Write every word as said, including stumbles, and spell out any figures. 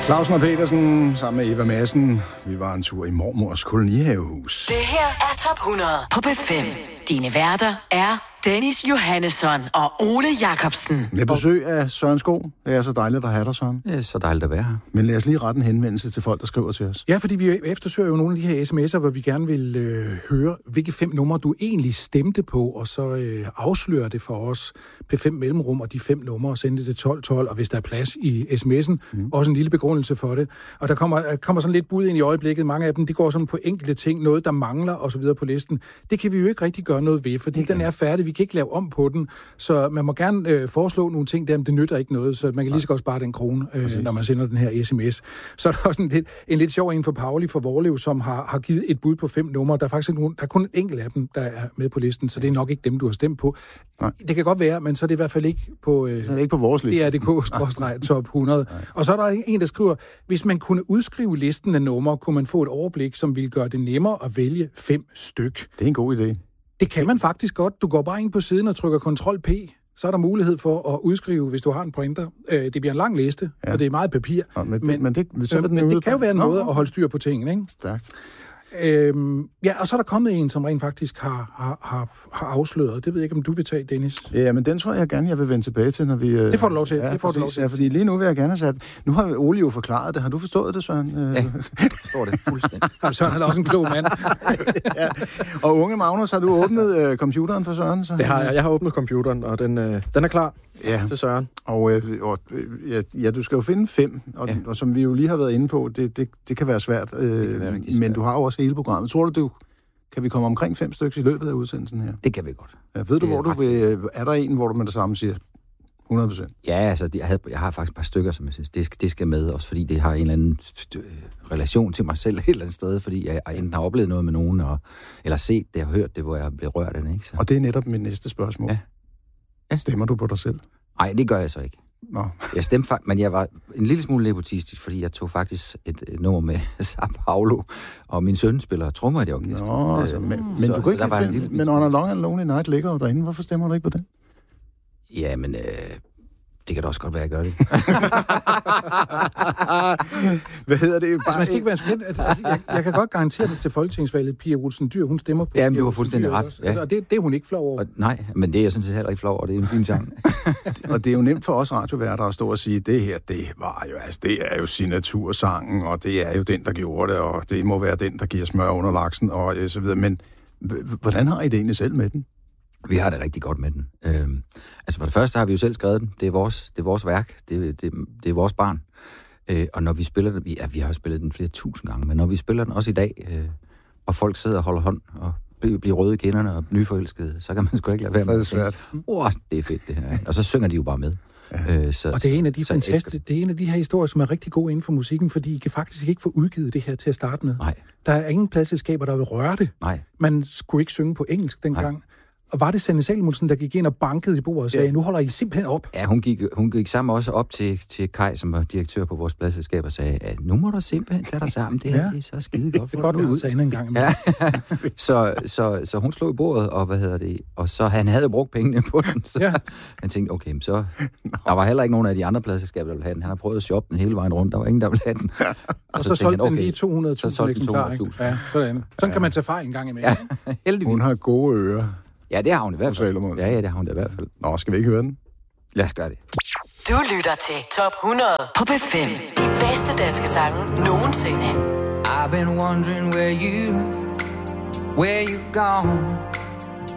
Clausen og Petersen sammen med Eva Madsen. Vi var en tur i mormors kolonihavehus. Det her er Top hundrede på B fem. Dine værter er Dennis Johannesson og Ole Jacobsen. Med besøg af Søren Sko. Det er så dejligt at have dig, Søren. Det er så dejligt at være her. Men lad os lige rette en henvendelse til folk, der skriver til os. Ja, fordi vi eftersøger jo nogle af de her sms'er, hvor vi gerne vil øh, høre, hvilke fem numre du egentlig stemte på, og så øh, afsløre det for os P fem mellemrum og de fem numre og sende det til tolv tolv, og hvis der er plads i sms'en, mm. også en lille begrundelse for det. Og der kommer, kommer sådan lidt bud ind i øjeblikket. Mange af dem, de går sådan på enkelte ting, noget der mangler og så videre på listen. Det kan vi jo ikke rigtig gøre noget ved, fordi okay. den er færdig. Vi kan ikke lave om på den, så man må gerne øh, foreslå nogle ting der, men det nytter ikke noget, så man kan lige så godt spare den krone, øh, når man sender den her sms. Så er der også en lidt, en lidt sjov en for Pauli for Vorlev, som har, har givet et bud på fem numre. Der er faktisk nogen, der er kun en enkelt af dem, der er med på listen, så det er nok ikke dem, du har stemt på. Nej. Det kan godt være, men så er det i hvert fald ikke på, øh, det er ikke på vores liste. D R punktum D K top hundrede. Nej. Og så er der en, der skriver, hvis man kunne udskrive listen af numre, kunne man få et overblik, som ville gøre det nemmere at vælge fem styk. Det er en god idé. Det kan man faktisk godt. Du går bare ind på siden og trykker kontrol P, så er der mulighed for at udskrive, hvis du har en printer. Det bliver en lang liste, ja. Og det er meget papir. Ja, men, men, men det, så men det, det kan jo være en måde at holde styr på tingene, ikke? Stærkt. Øhm, ja, og så er der kommet en, som rent faktisk har, har, har, har afsløret. Det ved jeg ikke, om du vil tage, Dennis. Ja, men den tror jeg gerne, jeg vil vende tilbage til, når vi... Det får du lov til. Ja, det får du lov til. Ja, fordi lige nu vil jeg gerne have sat... Nu har Ole jo forklaret det. Har du forstået det, Søren? Ja, jeg forstår det fuldstændig. Søren er også en klog mand. Ja. Og unge Magnus, har du åbnet øh, computeren for Søren? Så? Det har jeg. Jeg har åbnet computeren, og den, øh, den er klar ja. til Søren. Og, øh, og ja, ja, du skal jo finde fem, og, ja. og som vi jo lige har været inde på, det, det, det kan være svært. Øh, kan være men svært. Du har jo også hele programmet. Tror du, du kan vi komme omkring fem stykker i løbet af udsendelsen her? Det kan vi godt. Ja, ved du, hvor du vil... Er der en, hvor du med det samme siger hundrede procent? Ja, altså, jeg, havde, jeg har faktisk et par stykker, som jeg synes, det skal, det skal med, også fordi det har en eller anden relation til mig selv et eller andet sted, fordi jeg enten har oplevet noget med nogen, og, eller set det, og hørt det, hvor jeg blev rørt af det, ikke? Så. Og det er netop mit næste spørgsmål. Ja. Ja. Stemmer du på dig selv? Nej, det gør jeg så ikke. Nå. Jeg stemte faktisk, men jeg var en lille smule nepotistisk, fordi jeg tog faktisk et, et nummer med Sao Paulo, og min søn spiller trommer i det orkester. Nå, altså, men, men så, du kan ikke lide, lille, men On a Long and Lonely Night ligger jo derinde. Hvorfor stemmer du ikke på den? Ja, men... Øh, det kan da også godt være, at jeg gør det. Hvad hedder det? Bare altså, man skal ikke være en altså, jeg, jeg kan godt garantere det til folketingsvalget. Pia Olsen Dyhr, hun stemmer på. Ja, men du har fuldstændig ret. Ja. Altså, det, det er hun ikke flov over. Og, nej, men det er jeg sådan set heller ikke flov over. Det er en fin sang. Og det er jo nemt for os radioværter at stå og sige, det her, det var jo, altså, det er jo signatursangen, og det er jo den, der gjorde det, og det må være den, der giver smør under laksen, og så videre. Men hvordan har I det egentlig selv med den? Vi har det rigtig godt med den. Øhm, altså for det første har vi jo selv skrevet den. Det er vores, det er vores værk. Det, det, det er vores barn. Øh, og når vi spiller den... Vi, ja, vi har jo spillet den flere tusind gange, men når vi spiller den også i dag, øh, og folk sidder og holder hånd og bliver røde i kinderne og nyforelskede, så kan man sgu ikke lade være med at tænke, åh, det er fedt det her. Og så synger de jo bare med. Ja. Øh, så, og det er en af de fantastiske, det er en af de her historier, som er rigtig gode inden for musikken, fordi I kan faktisk ikke få udgivet det her til at starte med. Nej. Der er ingen pladsselskaber, der vil røre det. Nej. Man skulle ikke synge på engelsk dengang. Nej. Og var det Sanne Salomonsen, der gik ind og bankede i bordet og sagde, ja. Nu holder I simpelthen op? Ja, hun gik, hun gik sammen også op til, til Kai, som var direktør på vores pladsselskab, og sagde, at nu må du simpelthen tage dig sammen. Det, ja. det er så skide godt. Det er godt ud, sagde en gang. Ja. så, så, så hun slog i bordet, og hvad hedder det? Og så han havde brugt pengene på den, så ja. Han tænkte, okay, så... Der var heller ikke nogen af de andre pladsselskaber, der ville have den. Han har prøvet at shoppe den hele vejen rundt. Der var ingen, der ville have den. Ja. Og, og så, så solgte den okay, lige to hundrede tusind eksemplarer. Ja, sådan. Sådan kan man tage fejl en gang imellem. Ja, heldigvis. Hun har gode ører. Ja, det har hun i hvert fald. Ja, ja, det har hun i hvert fald. Nå, skal vi ikke høre den? Lad os gøre det. Du lytter til Top hundrede på B fem. De bedste danske sange nogensinde. I've been wondering where you, where you've gone.